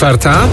4:04.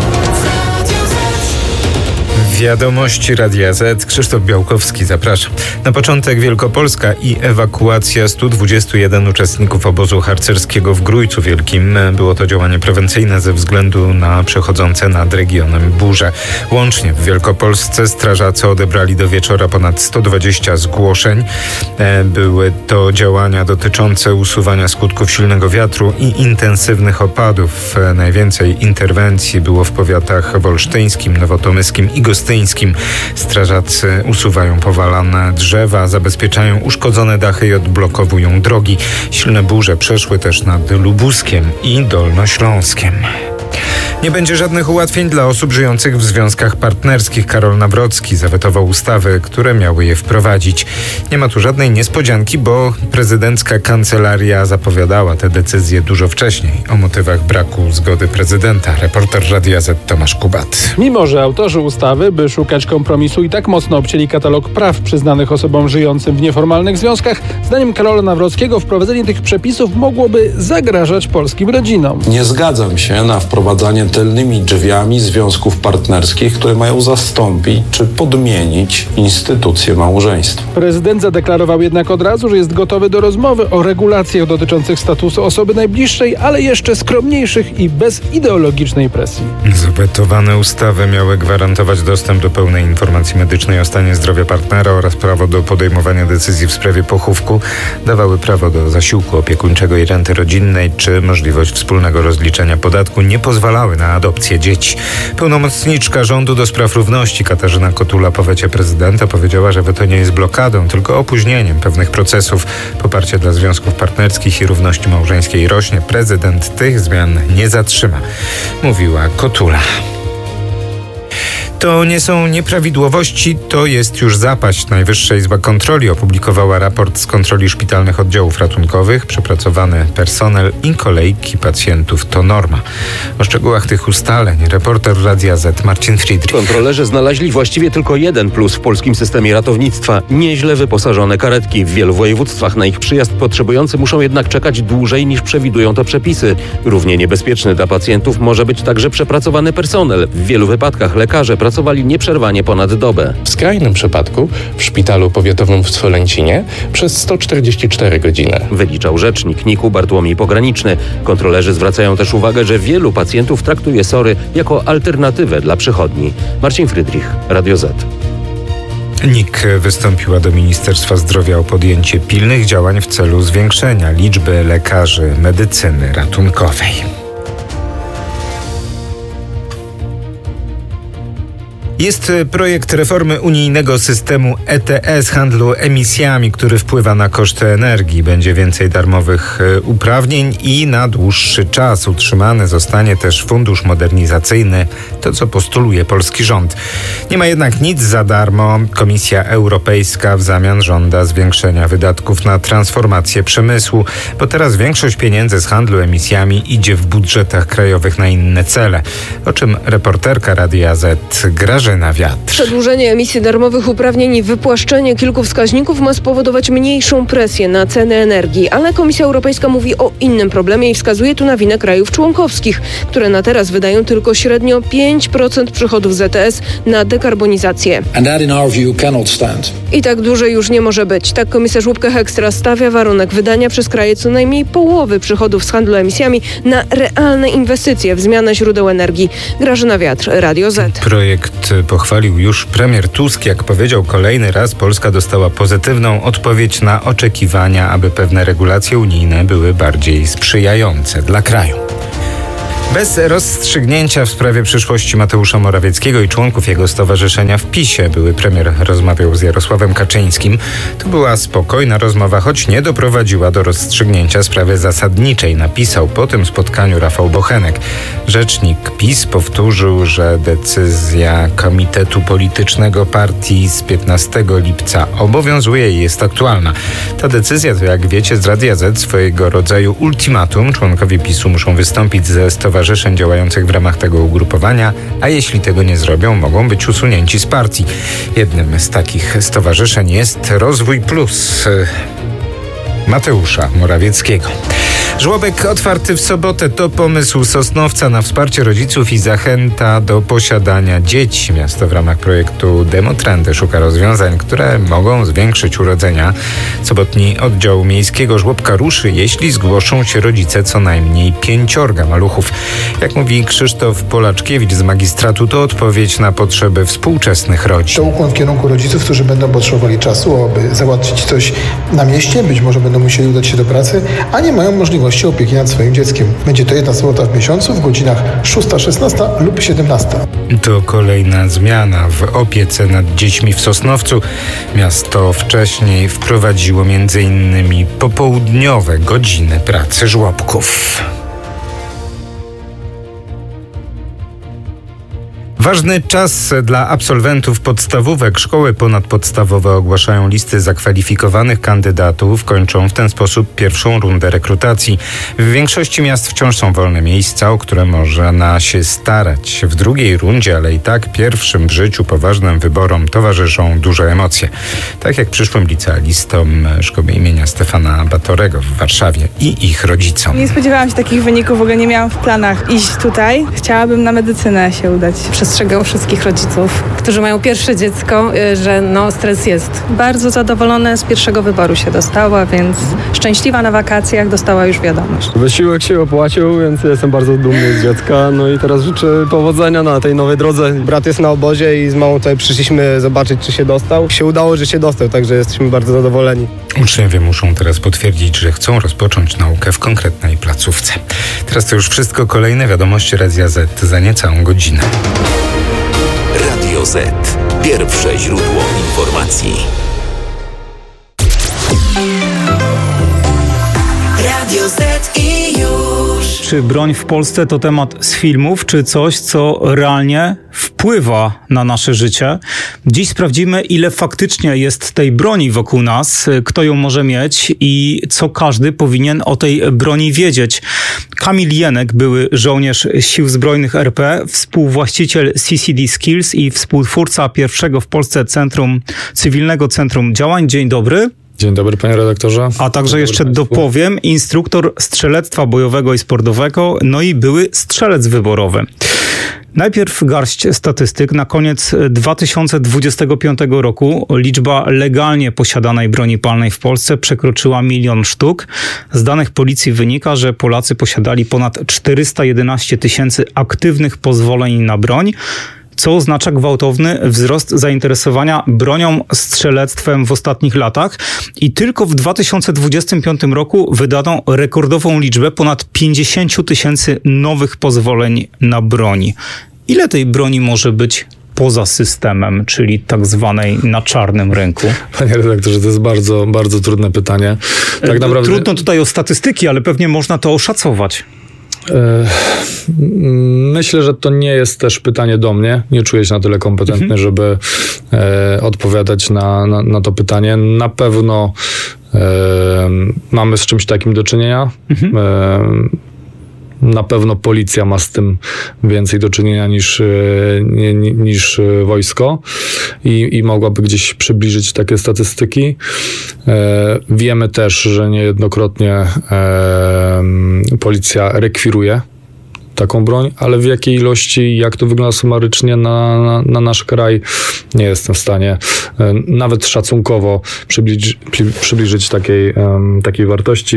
Wiadomości Radia Z. Krzysztof Białkowski, zapraszam. Na początek Wielkopolska i ewakuacja 121 uczestników obozu harcerskiego w Grójcu Wielkim. Było to działanie prewencyjne ze względu na przechodzące nad regionem burze. Łącznie w Wielkopolsce strażacy odebrali do wieczora ponad 120 zgłoszeń. Były to działania dotyczące usuwania skutków silnego wiatru i intensywnych opadów. Najwięcej interwencji było w powiatach wolsztyńskim, nowotomyskim i gostyńskim. Strażacy usuwają powalane drzewa, zabezpieczają uszkodzone dachy i odblokowują drogi. Silne burze przeszły też nad Lubuskiem i Dolnośląskiem. Nie będzie żadnych ułatwień dla osób żyjących w związkach partnerskich. Karol Nawrocki zawetował ustawy, które miały je wprowadzić. Nie ma tu żadnej niespodzianki, bo prezydencka kancelaria zapowiadała tę decyzję dużo wcześniej. O motywach braku zgody prezydenta reporter Radia Z Tomasz Kubat. Mimo że autorzy ustawy, by szukać kompromisu, i tak mocno obcięli katalog praw przyznanych osobom żyjącym w nieformalnych związkach, zdaniem Karola Nawrockiego wprowadzenie tych przepisów mogłoby zagrażać polskim rodzinom. Nie zgadzam się na wprowadzanie tylnymi drzwiami związków partnerskich, które mają zastąpić czy podmienić instytucję małżeństwa. Prezydent zadeklarował jednak od razu, że jest gotowy do rozmowy o regulacjach dotyczących statusu osoby najbliższej, ale jeszcze skromniejszych i bez ideologicznej presji. Zawetowane ustawy miały gwarantować dostęp do pełnej informacji medycznej o stanie zdrowia partnera oraz prawo do podejmowania decyzji w sprawie pochówku. Dawały prawo do zasiłku opiekuńczego i renty rodzinnej, czy możliwość wspólnego rozliczenia podatku. Nie pozwalały na adopcję dzieci. Pełnomocniczka rządu do spraw równości Katarzyna Kotula po wecie prezydenta powiedziała, że weto nie jest blokadą, tylko opóźnieniem pewnych procesów. Poparcie dla związków partnerskich i równości małżeńskiej rośnie. Prezydent tych zmian nie zatrzyma, mówiła Kotula. To nie są nieprawidłowości, to jest już zapaść. Najwyższa Izba Kontroli opublikowała raport z kontroli szpitalnych oddziałów ratunkowych. Przepracowany personel i kolejki pacjentów to norma. O szczegółach tych ustaleń reporter Radia Z Marcin Friedrich. Kontrolerzy znaleźli właściwie tylko jeden plus w polskim systemie ratownictwa. Nieźle wyposażone karetki. W wielu województwach na ich przyjazd potrzebujący muszą jednak czekać dłużej niż przewidują to przepisy. Równie niebezpieczny dla pacjentów może być także przepracowany personel. W wielu wypadkach lekarze pracowali nieprzerwanie ponad dobę. W skrajnym przypadku w szpitalu powiatowym w Solęcinie przez 144 godziny. Wyliczał rzecznik NIK-u Bartłomiej Pograniczny. Kontrolerzy zwracają też uwagę, że wielu pacjentów traktuje SOR-y jako alternatywę dla przychodni. Marcin Friedrich, Radio Z. NIK wystąpiła do Ministerstwa Zdrowia o podjęcie pilnych działań w celu zwiększenia liczby lekarzy medycyny ratunkowej. Jest projekt reformy unijnego systemu ETS, handlu emisjami, który wpływa na koszty energii. Będzie więcej darmowych uprawnień i na dłuższy czas utrzymany zostanie też fundusz modernizacyjny, to co postuluje polski rząd. Nie ma jednak nic za darmo. Komisja Europejska w zamian żąda zwiększenia wydatków na transformację przemysłu, bo teraz większość pieniędzy z handlu emisjami idzie w budżetach krajowych na inne cele. O czym reporterka Radia Z Grażyna Wiatr. Przedłużenie emisji darmowych uprawnień i wypłaszczenie kilku wskaźników ma spowodować mniejszą presję na ceny energii, ale Komisja Europejska mówi o innym problemie i wskazuje tu na winę krajów członkowskich, które na teraz wydają tylko średnio 5% przychodów z ETS na dekarbonizację. I tak dłużej już nie może być. Tak komisarz Łupka-Hekstra stawia warunek wydania przez kraje co najmniej połowy przychodów z handlu emisjami na realne inwestycje w zmianę źródeł energii. Grażyna Wiatr, Radio Z. Projekt pochwalił już premier Tusk. Jak powiedział kolejny raz, Polska dostała pozytywną odpowiedź na oczekiwania, aby pewne regulacje unijne były bardziej sprzyjające dla kraju. Bez rozstrzygnięcia w sprawie przyszłości Mateusza Morawieckiego i członków jego stowarzyszenia w PiS-ie były premier rozmawiał z Jarosławem Kaczyńskim. To była spokojna rozmowa, choć nie doprowadziła do rozstrzygnięcia sprawy zasadniczej, napisał po tym spotkaniu Rafał Bochenek. Rzecznik PiS powtórzył, że decyzja Komitetu Politycznego Partii z 15 lipca obowiązuje i jest aktualna. Ta decyzja to, jak wiecie z Radia Z, swojego rodzaju ultimatum. Członkowie PiS-u muszą wystąpić ze stowarzyszeń działających w ramach tego ugrupowania, a jeśli tego nie zrobią, mogą być usunięci z partii. Jednym z takich stowarzyszeń jest Rozwój Plus. Mateusza Morawieckiego. Żłobek otwarty w sobotę to pomysł Sosnowca na wsparcie rodziców i zachęta do posiadania dzieci. Miasto w ramach projektu Demotrendy szuka rozwiązań, które mogą zwiększyć urodzenia. Sobotni oddział miejskiego żłobka ruszy, jeśli zgłoszą się rodzice co najmniej 5 maluchów. Jak mówi Krzysztof Polaczkiewicz z magistratu, to odpowiedź na potrzeby współczesnych rodzin. To ukłon w kierunku rodziców, którzy będą potrzebowali czasu, aby załatwić coś na mieście, być może będą musieli udać się do pracy, a nie mają możliwości opieki nad swoim dzieckiem. Będzie to 1 sobota w miesiącu w godzinach 6, 16 lub 17. To kolejna zmiana w opiece nad dziećmi w Sosnowcu. Miasto wcześniej wprowadziło m.in. popołudniowe godziny pracy żłobków. Ważny czas dla absolwentów podstawówek. Szkoły ponadpodstawowe ogłaszają listy zakwalifikowanych kandydatów. Kończą w ten sposób pierwszą rundę rekrutacji. W większości miast wciąż są wolne miejsca, o które można się starać. W drugiej rundzie, ale i tak pierwszym w życiu poważnym wyborom towarzyszą duże emocje. Tak jak przyszłym licealistom szkoły imienia Stefana Batorego w Warszawie i ich rodzicom. Nie spodziewałam się takich wyników, w ogóle nie miałam w planach iść tutaj. Chciałabym na medycynę się udać. Przestrzegam wszystkich rodziców, którzy mają pierwsze dziecko, że stres jest. Bardzo zadowolona z pierwszego wyboru się dostała, więc szczęśliwa na wakacjach dostała już wiadomość. Wysiłek się opłacił, więc jestem bardzo dumny z dziecka. No i teraz życzę powodzenia na tej nowej drodze. Brat jest na obozie i z mamą tutaj przyszliśmy zobaczyć, czy się dostał. Się udało, że się dostał, także jesteśmy bardzo zadowoleni. Uczniowie muszą teraz potwierdzić, że chcą rozpocząć naukę w konkretnej placówce. Teraz to już wszystko. Kolejne wiadomości Radia Z za niecałą godzinę. Radio Z. Pierwsze źródło informacji. Radio Z i już. Czy broń w Polsce to temat z filmów, czy coś, co realnie wpływa na nasze życie? Dziś sprawdzimy, ile faktycznie jest tej broni wokół nas, kto ją może mieć i co każdy powinien o tej broni wiedzieć. Kamil Jenek, były żołnierz Sił Zbrojnych RP, współwłaściciel CCD Skills i współtwórca pierwszego w Polsce Cywilnego Centrum Działań. Dzień dobry. Dzień dobry, panie redaktorze. A także jeszcze dopowiem, instruktor strzelectwa bojowego i sportowego, no i były strzelec wyborowy. Najpierw garść statystyk. Na koniec 2025 roku liczba legalnie posiadanej broni palnej w Polsce przekroczyła 1 000 000 sztuk. Z danych policji wynika, że Polacy posiadali ponad 411 000 aktywnych pozwoleń na broń, co oznacza gwałtowny wzrost zainteresowania bronią, strzelectwem w ostatnich latach. I tylko w 2025 roku wydano rekordową liczbę ponad 50 000 nowych pozwoleń na broń. Ile tej broni może być poza systemem, czyli tak zwanej na czarnym rynku? Panie redaktorze, to jest bardzo, bardzo trudne pytanie. Tak naprawdę... Trudno tutaj o statystyki, ale pewnie można to oszacować. Myślę, że to nie jest też pytanie do mnie. Nie czuję się na tyle kompetentny, żeby odpowiadać na to pytanie. Na pewno mamy z czymś takim do czynienia. Na pewno policja ma z tym więcej do czynienia niż wojsko i mogłaby gdzieś przybliżyć takie statystyki. Wiemy też, że niejednokrotnie policja rekwiruje taką broń, ale w jakiej ilości i jak to wygląda sumarycznie na nasz kraj, nie jestem w stanie nawet szacunkowo przybliżyć takiej wartości.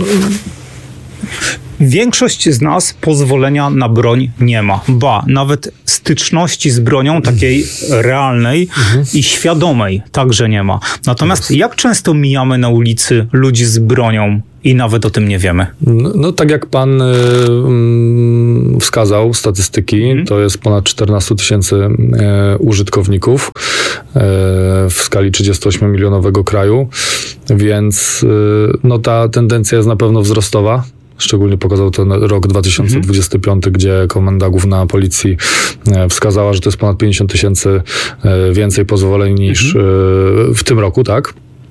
Większość z nas pozwolenia na broń nie ma. Ba, nawet styczności z bronią takiej realnej i świadomej także nie ma. Natomiast jak często mijamy na ulicy ludzi z bronią i nawet o tym nie wiemy? No tak jak pan wskazał statystyki, to jest ponad 14 000 użytkowników w skali 38-milionowego kraju, więc no ta tendencja jest na pewno wzrostowa. Szczególnie pokazał ten rok 2025, gdzie Komenda Główna Policji wskazała, że to jest ponad 50 000 więcej pozwoleń niż w tym roku, tak?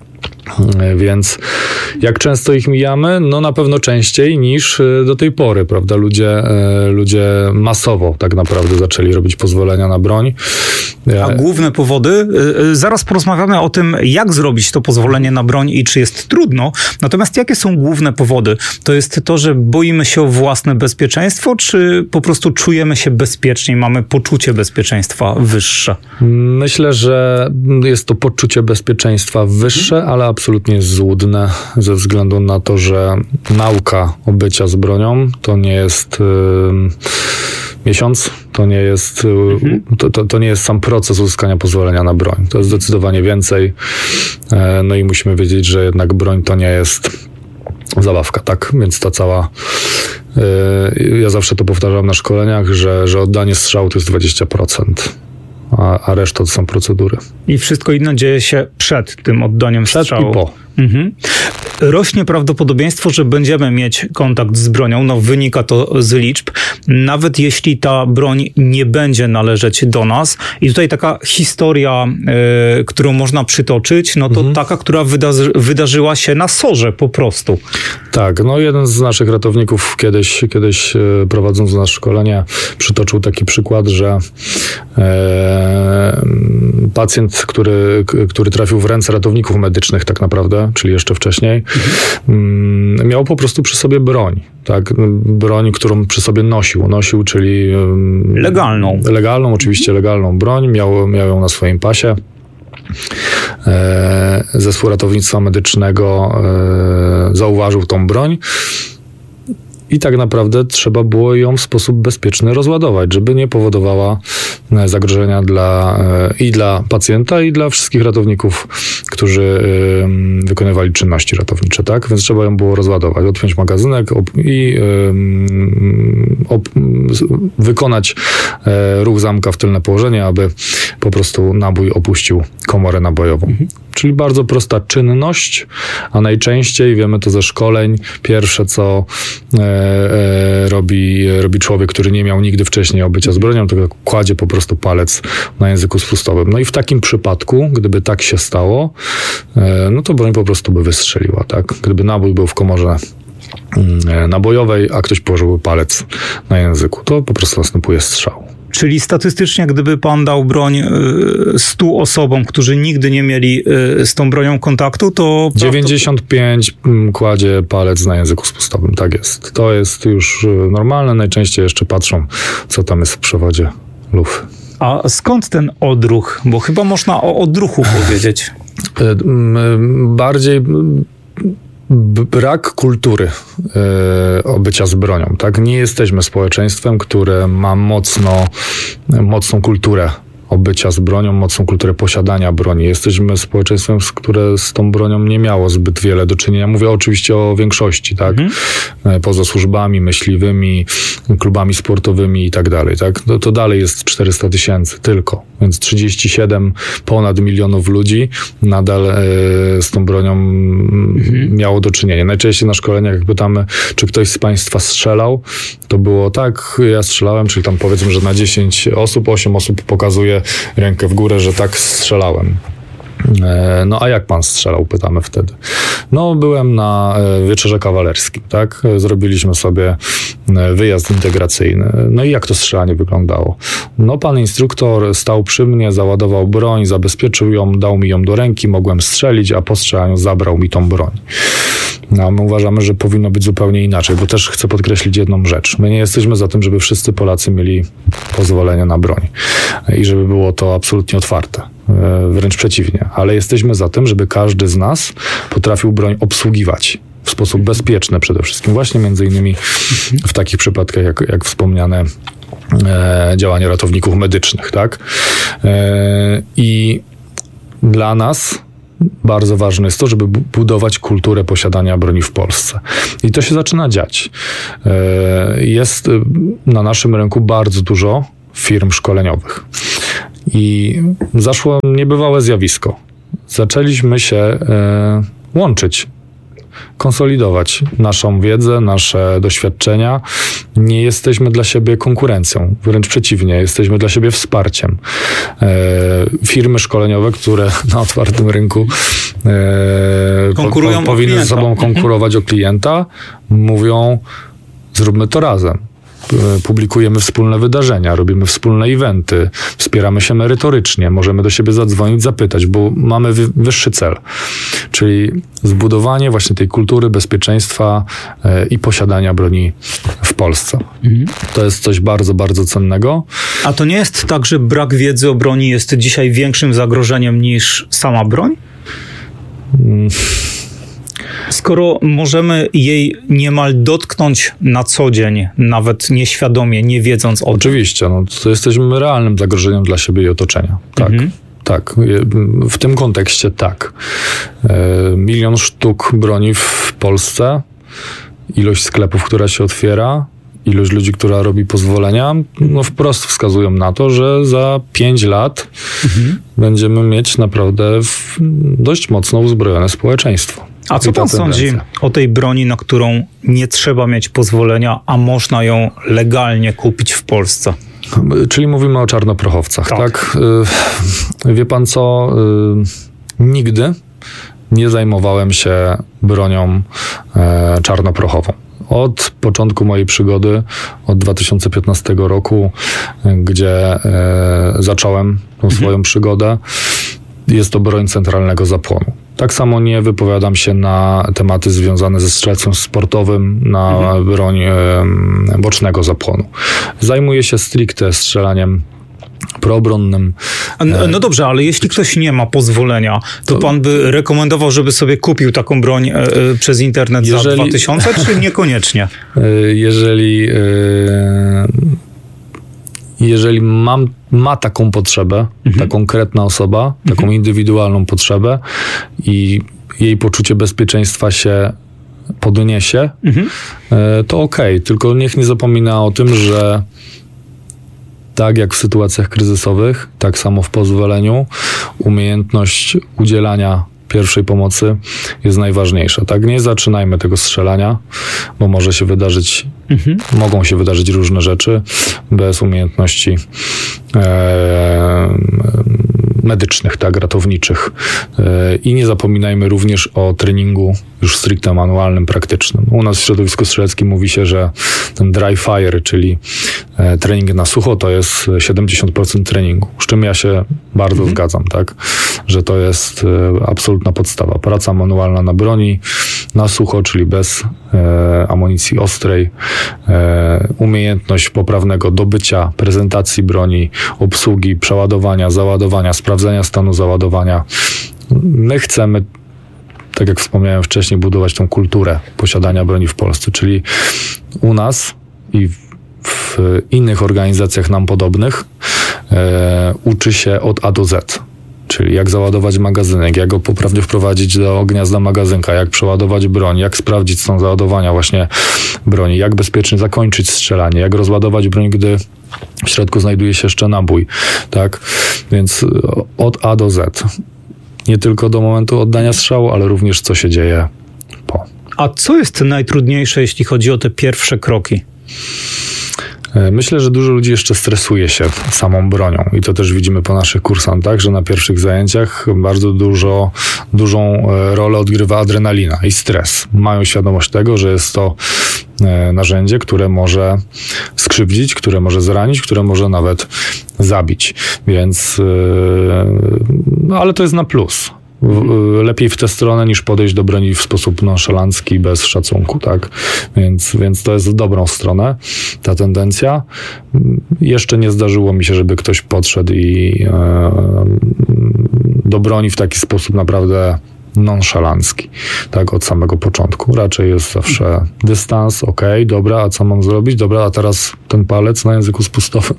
Więc jak często ich mijamy? No na pewno częściej niż do tej pory, prawda? Ludzie masowo tak naprawdę zaczęli robić pozwolenia na broń. A główne powody? Zaraz porozmawiamy o tym, jak zrobić to pozwolenie na broń i czy jest trudno. Natomiast jakie są główne powody? To jest to, że boimy się o własne bezpieczeństwo, czy po prostu czujemy się bezpieczniej, mamy poczucie bezpieczeństwa wyższe? Myślę, że jest to poczucie bezpieczeństwa wyższe, ale absolutnie złudne ze względu na to, że nauka obycia z bronią to nie jest miesiąc, to nie jest to nie jest sam proces uzyskania pozwolenia na broń. To jest zdecydowanie więcej. No i musimy wiedzieć, że jednak broń to nie jest zabawka, tak? Więc ta cała ja zawsze to powtarzam na szkoleniach, że oddanie strzału to jest 20%. A reszta to są procedury. I wszystko inne dzieje się przed tym oddaniem strzału. I po. Rośnie prawdopodobieństwo, że będziemy mieć kontakt z bronią. No, wynika to z liczb. Nawet jeśli ta broń nie będzie należeć do nas. I tutaj taka historia, którą można przytoczyć, no to taka, która wydarzyła się na SOR-ze po prostu. Tak, no jeden z naszych ratowników kiedyś prowadząc u nas szkolenie przytoczył taki przykład, że pacjent, który trafił w ręce ratowników medycznych tak naprawdę, czyli jeszcze wcześniej, miał po prostu przy sobie broń. Tak? Broń, którą przy sobie nosił, czyli legalną, oczywiście legalną broń, miał ją na swoim pasie. Zespół ratownictwa medycznego zauważył tą broń i tak naprawdę trzeba było ją w sposób bezpieczny rozładować, żeby nie powodowała zagrożenia dla pacjenta i dla wszystkich ratowników, którzy wykonywali czynności ratownicze, tak? Więc trzeba ją było rozładować, odpiąć magazynek i wykonać ruch zamka w tylne położenie, aby po prostu nabój opuścił komorę nabojową. Czyli bardzo prosta czynność, a najczęściej, wiemy to ze szkoleń, pierwsze co robi człowiek, który nie miał nigdy wcześniej obycia z bronią, to kładzie po prostu palec na języku spustowym. No i w takim przypadku, gdyby tak się stało, no to broń po prostu by wystrzeliła, tak? Gdyby nabój był w komorze nabojowej, a ktoś położył palec na języku, to po prostu następuje strzał. Czyli statystycznie, gdyby pan dał broń 100 osobom, którzy nigdy nie mieli z tą bronią kontaktu, to 95 kładzie palec na języku spustowym. Tak jest. To jest już normalne. Najczęściej jeszcze patrzą, co tam jest w przewodzie lufy. A skąd ten odruch? Bo chyba można o odruchu powiedzieć. Bardziej brak kultury obycia z bronią. Tak? Nie jesteśmy społeczeństwem, które ma mocną kulturę obycia z bronią, mocną kulturę posiadania broni. Jesteśmy społeczeństwem, które z tą bronią nie miało zbyt wiele do czynienia. Mówię oczywiście o większości, tak? Poza służbami myśliwymi, klubami sportowymi i tak dalej, tak? To dalej jest 400 000 tylko, więc 37 ponad milionów ludzi nadal z tą bronią miało do czynienia. Najczęściej na szkoleniach, jak pytamy, czy ktoś z państwa strzelał, to było tak, ja strzelałem, czyli tam powiedzmy, że na 10 osób, 8 osób pokazuje rękę w górę, że tak strzelałem. No a jak pan strzelał? Pytamy wtedy. No byłem na wieczorze kawalerskim, tak? Zrobiliśmy sobie wyjazd integracyjny. No i jak to strzelanie wyglądało? No pan instruktor stał przy mnie, załadował broń, zabezpieczył ją, dał mi ją do ręki, mogłem strzelić, a po strzelaniu zabrał mi tą broń. No, my uważamy, że powinno być zupełnie inaczej, bo też chcę podkreślić jedną rzecz. My nie jesteśmy za tym, żeby wszyscy Polacy mieli pozwolenie na broń i żeby było to absolutnie otwarte. Wręcz przeciwnie. Ale jesteśmy za tym, żeby każdy z nas potrafił broń obsługiwać w sposób bezpieczny przede wszystkim. Właśnie między innymi w takich przypadkach, jak wspomniane działania ratowników medycznych, tak? I dla nas bardzo ważne jest to, żeby budować kulturę posiadania broni w Polsce. I to się zaczyna dziać. Jest na naszym rynku bardzo dużo firm szkoleniowych. I zaszło niebywałe zjawisko. Zaczęliśmy się łączyć. konsolidować naszą wiedzę, nasze doświadczenia. Nie jesteśmy dla siebie konkurencją, wręcz przeciwnie, jesteśmy dla siebie wsparciem. Firmy szkoleniowe, które na otwartym rynku powinny ze sobą konkurować o klienta, mówią: zróbmy to razem. Publikujemy wspólne wydarzenia, robimy wspólne eventy, wspieramy się merytorycznie, możemy do siebie zadzwonić, zapytać, bo mamy wyższy cel, czyli zbudowanie właśnie tej kultury bezpieczeństwa i posiadania broni w Polsce. To jest coś bardzo, bardzo cennego. A to nie jest tak, że brak wiedzy o broni jest dzisiaj większym zagrożeniem niż sama broń? Skoro możemy jej niemal dotknąć na co dzień, nawet nieświadomie, nie wiedząc o tym. Oczywiście, to jesteśmy realnym zagrożeniem dla siebie i otoczenia. Tak. Tak, w tym kontekście tak. 1 milion sztuk broni w Polsce, ilość sklepów, która się otwiera, ilość ludzi, która robi pozwolenia, wprost wskazują na to, że za 5 lat będziemy mieć naprawdę dość mocno uzbrojone społeczeństwo. A co pan sądzi o tej broni, na którą nie trzeba mieć pozwolenia, a można ją legalnie kupić w Polsce? Czyli mówimy o czarnoprochowcach, tak? Wie pan co? Nigdy nie zajmowałem się bronią czarnoprochową. Od początku mojej przygody, od 2015 roku, gdzie zacząłem tą swoją przygodę, jest to broń centralnego zapłonu. Tak samo nie wypowiadam się na tematy związane ze strzelectwem sportowym, na broń bocznego zapłonu. Zajmuję się stricte strzelaniem proobronnym. No dobrze, ale jeśli ktoś nie ma pozwolenia, to pan by rekomendował, żeby sobie kupił taką broń przez internet za 2000, czy niekoniecznie? Jeżeli ma taką potrzebę, ta konkretna osoba, taką indywidualną potrzebę i jej poczucie bezpieczeństwa się podniesie, to okej. Tylko niech nie zapomina o tym, że tak jak w sytuacjach kryzysowych, tak samo w pozwoleniu, umiejętność udzielania pierwszej pomocy jest najważniejsza. Tak, nie zaczynajmy tego strzelania, bo może się wydarzyć, mogą się wydarzyć różne rzeczy bez umiejętności medycznych, tak, ratowniczych. I nie zapominajmy również o treningu już stricte manualnym, praktycznym. U nas w środowisku strzeleckim mówi się, że ten dry fire, czyli trening na sucho, to jest 70% treningu, z czym ja się bardzo zgadzam, tak, że to jest absolutna podstawa. Praca manualna na broni, na sucho, czyli bez amunicji ostrej, umiejętność poprawnego dobycia, prezentacji broni, obsługi, przeładowania, załadowania, sprawdzenia stanu załadowania. My chcemy, tak jak wspomniałem wcześniej, budować tą kulturę posiadania broni w Polsce, czyli u nas i w innych organizacjach nam podobnych uczy się od A do Z. Czyli jak załadować magazynek, jak go poprawnie wprowadzić do gniazda magazynka, jak przeładować broń, jak sprawdzić stan załadowania właśnie broni, jak bezpiecznie zakończyć strzelanie, jak rozładować broń, gdy w środku znajduje się jeszcze nabój, tak? Więc od A do Z. Nie tylko do momentu oddania strzału, ale również co się dzieje po. A co jest najtrudniejsze, jeśli chodzi o te pierwsze kroki? Myślę, że dużo ludzi jeszcze stresuje się samą bronią i to też widzimy po naszych kursantach, że na pierwszych zajęciach bardzo dużą rolę odgrywa adrenalina i stres. Mają świadomość tego, że jest to narzędzie, które może skrzywdzić, które może zranić, które może nawet zabić. Więc, ale to jest na plus. Lepiej w tę stronę niż podejść do broni w sposób nonszalancki, bez szacunku, tak? Więc to jest w dobrą stronę, ta tendencja. Jeszcze nie zdarzyło mi się, żeby ktoś podszedł i do broni w taki sposób naprawdę nonszalancki, tak, od samego początku. Raczej jest zawsze dystans, okej, dobra, a co mam zrobić? Dobra, a teraz ten palec na języku spustowym.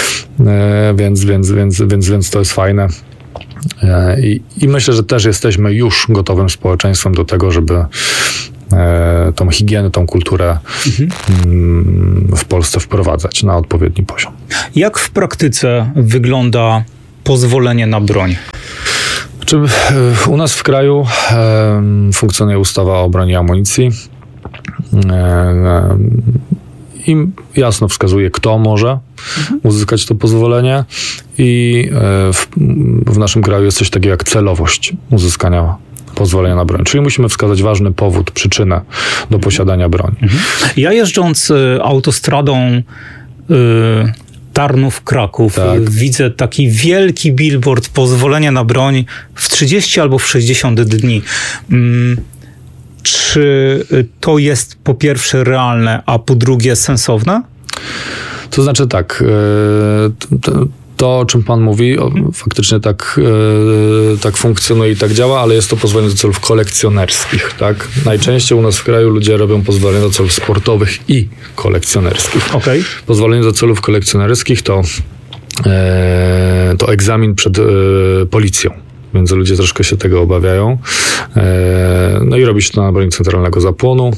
Więc to jest fajne. I myślę, że też jesteśmy już gotowym społeczeństwem do tego, żeby tą higienę, tą kulturę w Polsce wprowadzać na odpowiedni poziom. Jak w praktyce wygląda pozwolenie na broń? U nas w kraju funkcjonuje ustawa o broni i amunicji i jasno wskazuje, kto może uzyskać to pozwolenie i w naszym kraju jest coś takiego jak celowość uzyskania pozwolenia na broń. Czyli musimy wskazać ważny powód, przyczynę do posiadania broni. Ja jeżdżąc autostradą Tarnów-Kraków, widzę taki wielki billboard pozwolenia na broń w 30 albo w 60 dni. Czy to jest po pierwsze realne, a po drugie sensowne? To znaczy tak, to o czym pan mówi, faktycznie tak funkcjonuje i tak działa, ale jest to pozwolenie do celów kolekcjonerskich, tak? Najczęściej u nas w kraju ludzie robią pozwolenia do celów sportowych i kolekcjonerskich. Okay. Pozwolenie do celów kolekcjonerskich to egzamin przed policją. Więc ludzie troszkę się tego obawiają. No i robi się to na broni centralnego zapłonu.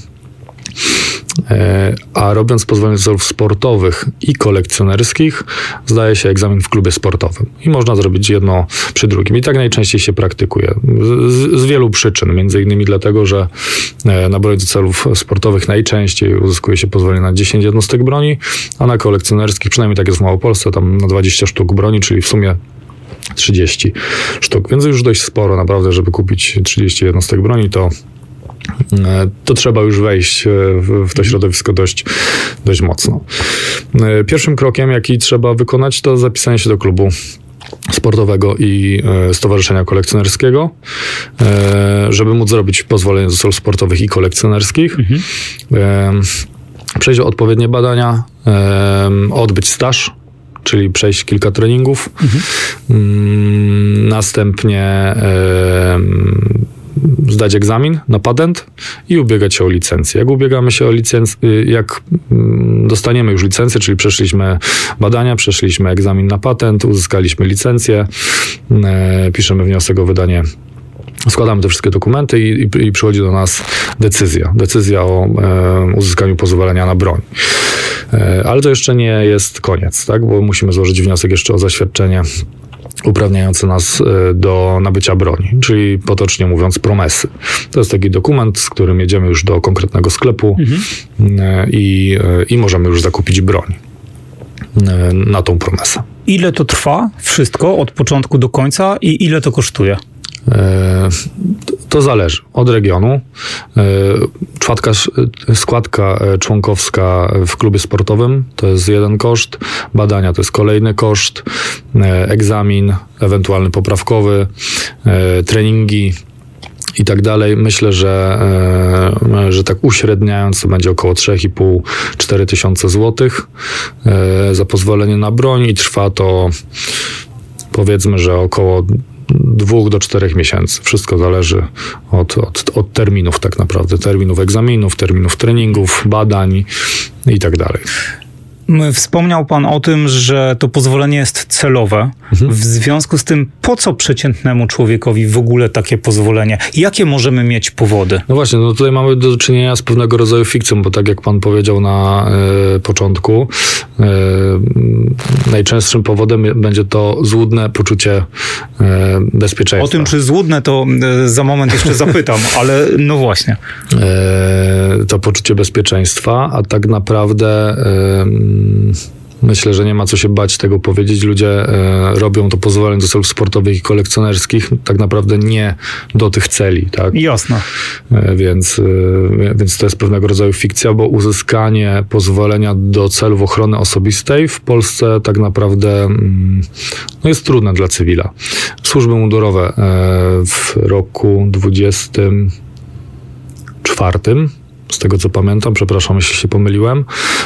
A robiąc pozwolenie do celów sportowych i kolekcjonerskich, zdaje się egzamin w klubie sportowym. I można zrobić jedno przy drugim. I tak najczęściej się praktykuje. Z wielu przyczyn. Między innymi dlatego, że na broń do celów sportowych najczęściej uzyskuje się pozwolenie na 10 jednostek broni, a na kolekcjonerskich, przynajmniej tak jest w Małopolsce, tam na 20 sztuk broni, czyli w sumie 30 sztuk. Więc już dość sporo naprawdę, żeby kupić 30 jednostek broni, to trzeba już wejść w to środowisko dość mocno. Pierwszym krokiem, jaki trzeba wykonać, to zapisanie się do klubu sportowego i stowarzyszenia kolekcjonerskiego, żeby móc zrobić pozwolenie do celów sportowych i kolekcjonerskich. Przejść odpowiednie badania, odbyć staż, czyli przejść kilka treningów, następnie zdać egzamin na patent i ubiegać się o licencję. Jak ubiegamy się o licencję, jak dostaniemy już licencję, czyli przeszliśmy badania, przeszliśmy egzamin na patent, uzyskaliśmy licencję, piszemy wniosek o wydanie, składamy te wszystkie dokumenty i przychodzi do nas decyzja o uzyskaniu pozwolenia na broń. Ale to jeszcze nie jest koniec, tak? Bo musimy złożyć wniosek jeszcze o zaświadczenie uprawniające nas do nabycia broni, czyli potocznie mówiąc promesy. To jest taki dokument, z którym jedziemy już do konkretnego sklepu i możemy już zakupić broń na tą promesę. Ile to trwa wszystko od początku do końca i ile to kosztuje? To zależy od regionu. Składka członkowska w klubie sportowym to jest jeden koszt, badania to jest kolejny koszt, egzamin, ewentualny poprawkowy, treningi i tak dalej. Myślę, że tak uśredniając to będzie około 3,5-4 tysiące złotych za pozwolenie na broń i trwa to, powiedzmy, że około 2 do 4 miesięcy. Wszystko zależy od terminów tak naprawdę. Terminów egzaminów, terminów treningów, badań i tak dalej. Wspomniał pan o tym, że to pozwolenie jest celowe. W związku z tym, po co przeciętnemu człowiekowi w ogóle takie pozwolenie? Jakie możemy mieć powody? No właśnie, tutaj mamy do czynienia z pewnego rodzaju fikcją, bo tak jak pan powiedział na początku, najczęstszym powodem będzie to złudne poczucie bezpieczeństwa. O tym, czy złudne, to za moment jeszcze zapytam, ale no właśnie. To poczucie bezpieczeństwa, a tak naprawdę myślę, że nie ma co się bać tego powiedzieć. Ludzie robią to pozwolenie do celów sportowych i kolekcjonerskich tak naprawdę nie do tych celi. Tak? Jasne. Więc to jest pewnego rodzaju fikcja, bo uzyskanie pozwolenia do celów ochrony osobistej w Polsce tak naprawdę jest trudne dla cywila. Służby mundurowe w roku 2024, z tego co pamiętam, przepraszam, jeśli się pomyliłem,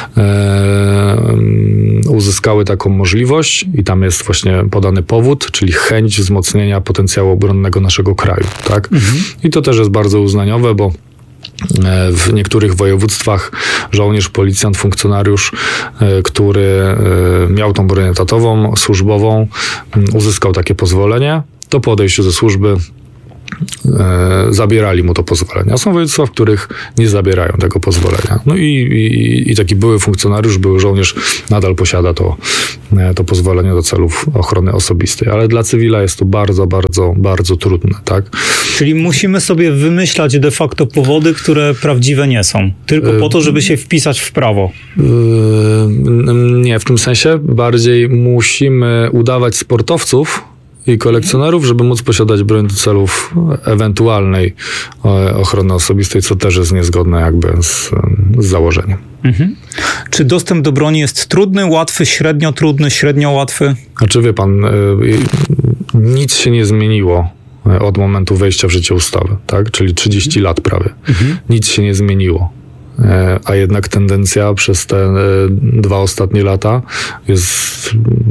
uzyskały taką możliwość i tam jest właśnie podany powód, czyli chęć wzmocnienia potencjału obronnego naszego kraju. Tak? I to też jest bardzo uznaniowe, bo w niektórych województwach żołnierz, policjant, funkcjonariusz, który miał tą broń etatową, służbową, uzyskał takie pozwolenie, to po odejściu ze służby zabierali mu to pozwolenie. A są województwa, w których nie zabierają tego pozwolenia. No i taki były funkcjonariusz, były żołnierz nadal posiada to pozwolenie do celów ochrony osobistej. Ale dla cywila jest to bardzo, bardzo, bardzo trudne, tak? Czyli musimy sobie wymyślać de facto powody, które prawdziwe nie są. Tylko po to, żeby się wpisać w prawo. Nie, w tym sensie bardziej musimy udawać sportowców i kolekcjonerów, żeby móc posiadać broń do celów ewentualnej ochrony osobistej, co też jest niezgodne jakby z założeniem. Mhm. Czy dostęp do broni jest trudny, łatwy, średnio trudny, średnio łatwy? Znaczy wie pan, nic się nie zmieniło od momentu wejścia w życie ustawy, tak? Czyli 30 lat prawie. Nic się nie zmieniło. A jednak tendencja przez te 2 ostatnie lata jest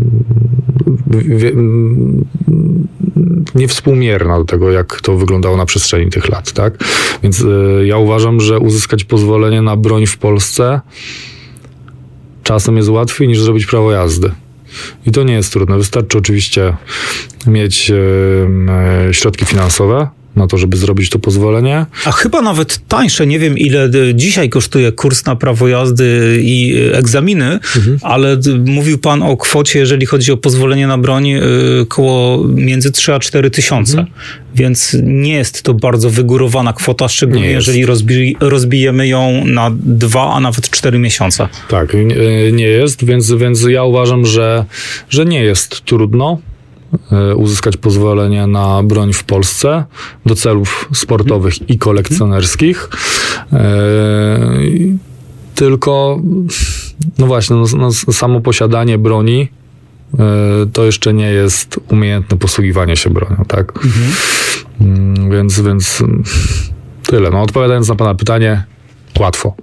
niewspółmierna do tego, jak to wyglądało na przestrzeni tych lat, tak? Więc ja uważam, że uzyskać pozwolenie na broń w Polsce czasem jest łatwiej niż zrobić prawo jazdy. I to nie jest trudne. Wystarczy oczywiście mieć środki finansowe na to, żeby zrobić to pozwolenie. A chyba nawet tańsze, nie wiem ile dzisiaj kosztuje kurs na prawo jazdy i egzaminy, ale mówił pan o kwocie, jeżeli chodzi o pozwolenie na broń, koło między 3 a 4 tysiące. Więc nie jest to bardzo wygórowana kwota, szczególnie jeżeli rozbijemy ją na 2, a nawet 4 miesiące. Tak, nie jest, więc ja uważam, że nie jest trudno uzyskać pozwolenie na broń w Polsce do celów sportowych i kolekcjonerskich. Tylko, no właśnie, samo posiadanie broni to jeszcze nie jest umiejętne posługiwanie się bronią, tak? Więc tyle. No, odpowiadając na pana pytanie, łatwo.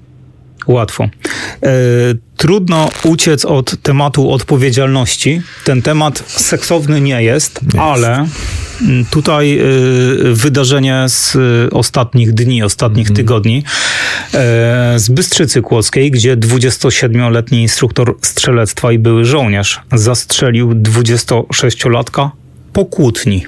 Trudno uciec od tematu odpowiedzialności. Ten temat seksowny nie jest, ale tutaj wydarzenie z ostatnich dni, ostatnich tygodni z Bystrzycy Kłodzkiej, gdzie 27-letni instruktor strzelectwa i były żołnierz zastrzelił 26-latka po kłótni.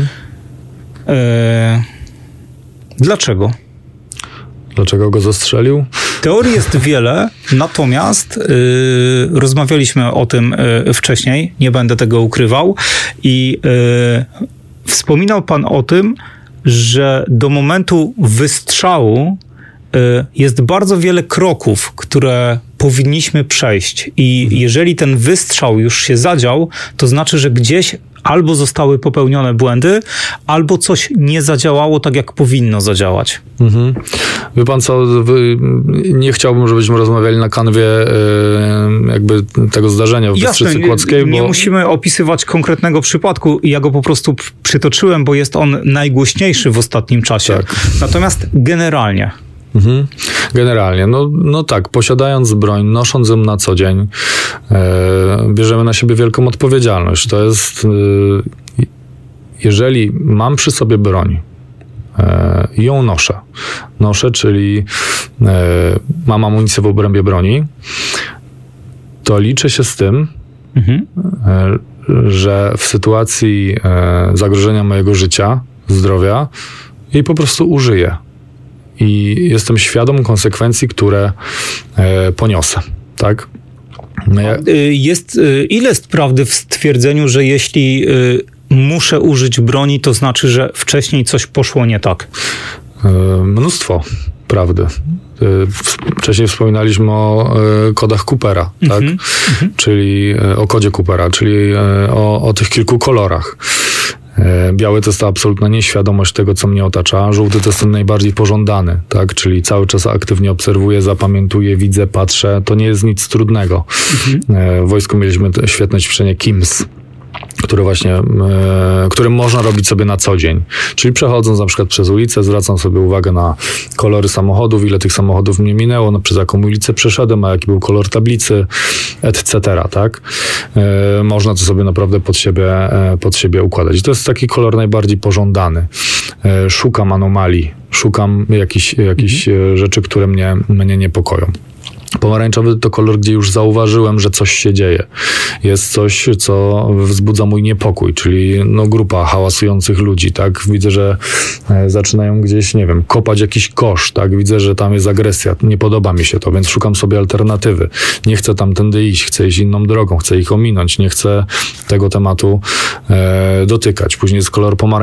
Dlaczego? Dlaczego go zastrzelił? Teorii jest wiele, natomiast rozmawialiśmy o tym wcześniej, nie będę tego ukrywał i wspominał pan o tym, że do momentu wystrzału jest bardzo wiele kroków, które powinniśmy przejść i jeżeli ten wystrzał już się zadział, to znaczy, że gdzieś albo zostały popełnione błędy, albo coś nie zadziałało tak, jak powinno zadziałać. Wie pan co, nie chciałbym, żebyśmy rozmawiali na kanwie jakby tego zdarzenia w Bystrzycy Kłodzkiej. Nie musimy opisywać konkretnego przypadku. Ja go po prostu przytoczyłem, bo jest on najgłośniejszy w ostatnim czasie. Tak. Natomiast generalnie. Generalnie, no tak, posiadając broń, nosząc ją na co dzień, bierzemy na siebie wielką odpowiedzialność. To jest, jeżeli mam przy sobie broń i ją noszę, czyli mam amunicję w obrębie broni, to liczę się z tym, że w sytuacji zagrożenia mojego życia, zdrowia, jej po prostu użyję. I jestem świadom konsekwencji, które poniosę, tak? Ile jest prawdy w stwierdzeniu, że jeśli muszę użyć broni, to znaczy, że wcześniej coś poszło nie tak? Mnóstwo prawdy. Wcześniej wspominaliśmy o kodach Coopera, tak? Czyli o kodzie Coopera, czyli o tych kilku kolorach. Biały to jest ta absolutna nieświadomość tego, co mnie otacza. Żółty to jest ten najbardziej pożądany, tak? Czyli cały czas aktywnie obserwuję, zapamiętuję, widzę, patrzę. To nie jest nic trudnego. W wojsku mieliśmy świetne ćwiczenie KIMS, którym można robić sobie na co dzień. Czyli przechodząc na przykład przez ulicę, zwracam sobie uwagę na kolory samochodów, ile tych samochodów mnie minęło, przez jaką ulicę przeszedłem, a jaki był kolor tablicy, etc., tak? Można to sobie naprawdę pod siebie układać. I to jest taki kolor najbardziej pożądany. Szukam anomalii, szukam jakichś rzeczy, które mnie niepokoją. Pomarańczowy to kolor, gdzie już zauważyłem, że coś się dzieje. Jest coś, co wzbudza mój niepokój, czyli grupa hałasujących ludzi, tak? Widzę, że zaczynają gdzieś, nie wiem, kopać jakiś kosz, tak? Widzę, że tam jest agresja. Nie podoba mi się to, więc szukam sobie alternatywy. Nie chcę tamtędy iść, chcę iść inną drogą, chcę ich ominąć, nie chcę tego tematu dotykać. Później jest kolor pomarańczowy,